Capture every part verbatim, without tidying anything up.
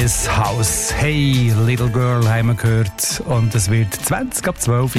This House. Hey, Little Girl haben wir gehört. Und es wird zwanzig ab zwölf.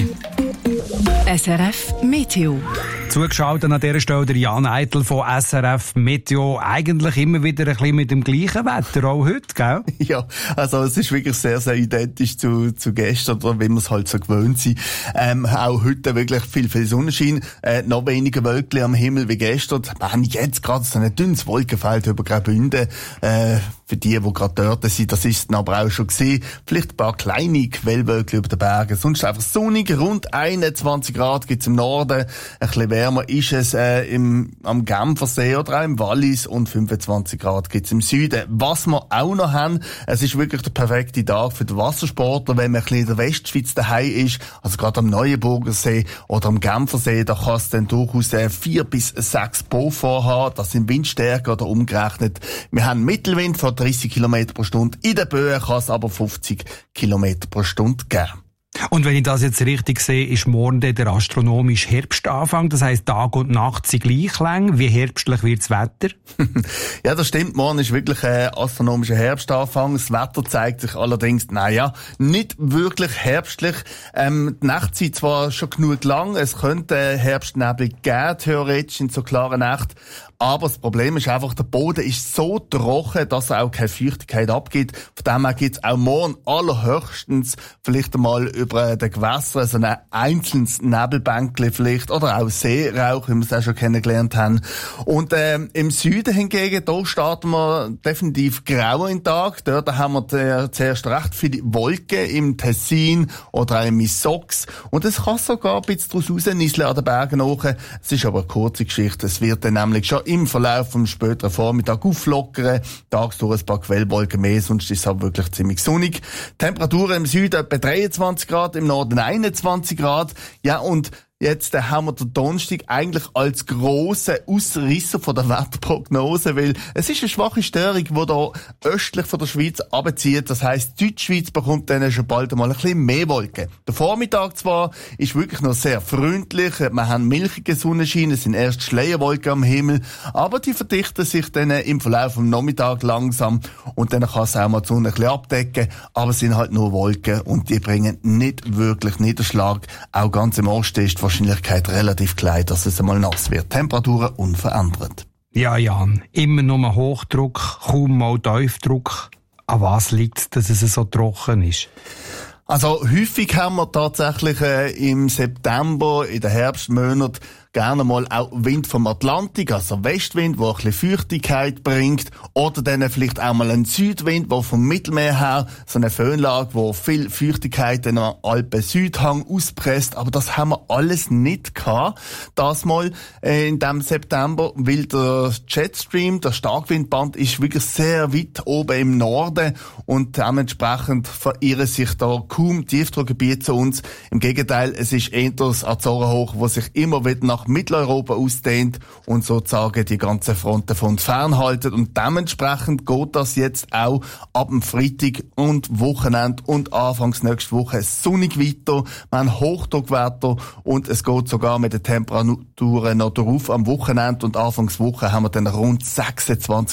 S R F Meteo. Zugeschaltet an dieser Stelle der Jan Eitel von S R F Meteo. Eigentlich immer wieder ein bisschen mit dem gleichen Wetter, auch heute, gell? Ja, also es ist wirklich sehr, sehr identisch zu, zu gestern, oder wie wir es halt so gewöhnt sind. Ähm, auch heute wirklich viel, viel Sonnenschein, äh, noch weniger Wölkchen am Himmel wie gestern. Wir haben jetzt gerade so ein dünnes Wolkenfeld über Graubünden. Äh, für die, die gerade dort sind, das ist es aber auch schon gesehen. Vielleicht ein paar kleine Quellwölkchen über den Bergen. Sonst einfach sonnig, rund einundzwanzig Grad gibt's im Norden. Ein bisschen wärmer ist es äh, im, am Genfersee oder auch im Wallis und fünfundzwanzig Grad gibt's im Süden. Was wir auch noch haben, es ist wirklich der perfekte Tag für den Wassersportler, wenn man ein bisschen in der Westschweiz daheim ist, also gerade am Neuenburger See oder am Genfersee, da kann es dann durchaus äh, vier bis sechs Beaufort haben. Das sind Windstärke oder umgerechnet. Wir haben Mittelwind von dreißig Kilometer pro Stunde. In der Böe kann es aber fünfzig Kilometer pro Stunde geben. Und wenn ich das jetzt richtig sehe, ist morgen der astronomische Herbstanfang. Das heisst, Tag und Nacht sind gleich lang. Wie herbstlich wird das Wetter? Ja, das stimmt. Morgen ist wirklich ein astronomischer Herbstanfang. Das Wetter zeigt sich allerdings, naja, nicht wirklich herbstlich. Ähm, die Nacht sind zwar schon genug lang. Es könnte Herbstnebel geben, theoretisch in so klaren Nacht. Aber das Problem ist einfach, der Boden ist so trocken, dass er auch keine Feuchtigkeit abgibt. Von dem her gibt es auch morgen allerhöchstens vielleicht einmal über den Gewässern so ein einzelnes Nebelbänkchen vielleicht oder auch Seerauch, wie wir es auch schon kennengelernt haben. Und ähm, im Süden hingegen, da starten wir definitiv grau in den Tag. Dort haben wir zuerst recht viele Wolken im Tessin oder auch im Missox. Und es kann sogar ein bisschen daraus rausnieseln an den Bergen hoch. Es ist aber eine kurze Geschichte. Es wird dann nämlich schon im Verlauf vom späteren Vormittag auflockern. Tagsdurch ein paar Quellwolken mehr, sonst ist es aber wirklich ziemlich sonnig. Temperaturen im Süden etwa dreiundzwanzig Grad, im Norden einundzwanzig Grad. Ja, und jetzt äh, haben wir den Donnerstag eigentlich als grossen Ausrisser von der Wetterprognose, weil es ist eine schwache Störung, die da östlich von der Schweiz abzieht. Das heisst, die Deutschschweiz bekommt dann schon bald einmal ein bisschen mehr Wolken. Der Vormittag zwar ist wirklich noch sehr freundlich, wir haben milchige Sonnenschein, es sind erst Schleierwolken am Himmel, aber die verdichten sich dann im Verlauf vom Nachmittag langsam und dann kann es auch mal die Sonne ein bisschen abdecken, aber es sind halt nur Wolken und die bringen nicht wirklich Niederschlag. Auch ganz im Osten ist die Wahrscheinlichkeit relativ klein, dass es einmal nass wird. Temperaturen unverändert. Ja, Jan, immer nur Hochdruck, kaum mal Tiefdruck. An was liegt es, dass es so trocken ist? Also häufig haben wir tatsächlich äh, im September, in den Herbstmonaten, gerne mal auch Wind vom Atlantik, also Westwind, der ein bisschen Feuchtigkeit bringt, oder dann vielleicht auch mal ein Südwind, der vom Mittelmeer her, so eine Föhnlage, wo viel Feuchtigkeit in am Alpen-Südhang auspresst, aber das haben wir alles nicht gehabt, das mal äh, in dem September, weil der Jetstream, der Starkwindband, ist wirklich sehr weit oben im Norden und dementsprechend verirren sich da kaum Tiefdruckgebiete zu uns. Im Gegenteil, es ist eher das Azorenhoch, das sich immer wieder nach Mitteleuropa ausdehnt und sozusagen die ganzen Fronten von uns fernhalten. Und dementsprechend geht das jetzt auch ab dem Freitag und Wochenende und anfangs nächste Woche sonnig weiter. Wir haben Hochdruckwetter und es geht sogar mit den Temperaturen noch drauf am Wochenende und anfangs Woche haben wir dann rund sechsundzwanzig